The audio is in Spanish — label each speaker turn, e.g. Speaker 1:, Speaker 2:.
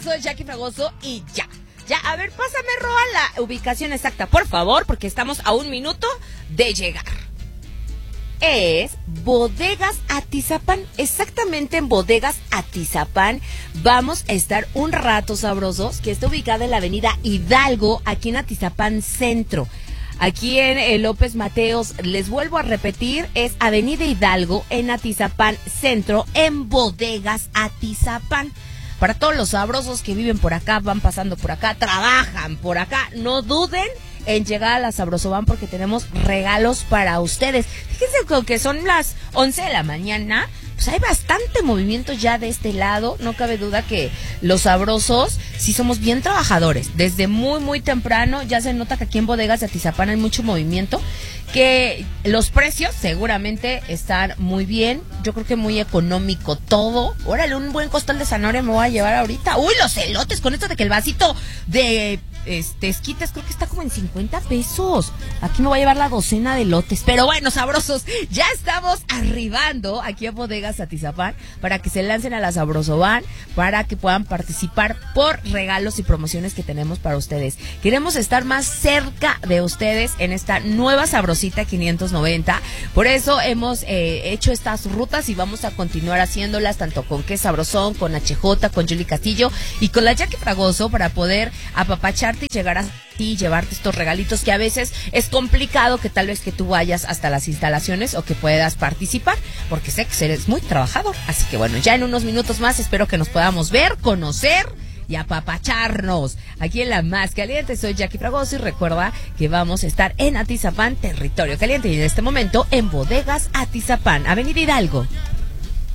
Speaker 1: soy Jackie Fragoso y ya. Ya, a ver, pásame, Roa, la ubicación exacta, por favor, porque estamos a 1 minuto de llegar. Es Bodegas Atizapán, exactamente en Bodegas Atizapán. Vamos a estar un rato sabrosos, que está ubicada en la avenida Hidalgo, aquí en Atizapán Centro. Aquí en López Mateos, les vuelvo a repetir, es avenida Hidalgo en Atizapán Centro, en Bodegas Atizapán. Para todos los sabrosos que viven por acá, van pasando por acá, trabajan por acá, no duden en llegar a la Sabrosoban porque tenemos regalos para ustedes. Fíjense que son las 11 de la mañana, pues hay bastante movimiento ya de este lado. No cabe duda que los sabrosos sí somos bien trabajadores. Desde muy temprano ya se nota que aquí en Bodegas de Atizapán hay mucho movimiento, que los precios seguramente están muy bien. Yo creo que muy económico todo. Órale, un buen costal de zanahoria me voy a llevar ahorita. Uy, los elotes, con esto de que el vasito de esquites creo que está como en 50 pesos. Aquí me voy a llevar la docena de elotes. Pero bueno, sabrosos, ya estamos arribando aquí a Bodegas Atizapán para que se lancen a la Sabrosoban, para que puedan participar por regalos y promociones que tenemos para ustedes. Queremos estar más cerca de ustedes en esta nueva Sabrosita 590. Por eso hemos hecho estas rutas y vamos a continuar haciéndolas tanto con Qué Sabrosón, con HJ, con Julie Castillo y con la Jackie Fragoso, para poder apapacharte y llegar a ti, llevarte estos regalitos que a veces es complicado que tal vez que tú vayas hasta las instalaciones o que puedas participar, porque sé que eres muy trabajador. Así que bueno, ya en unos minutos más espero que nos podamos ver, conocer y apapacharnos aquí en La Más Caliente. Soy Jackie Fragoso y recuerda que vamos a estar en Atizapán, territorio caliente, y en este momento en Bodegas Atizapán, avenida Hidalgo.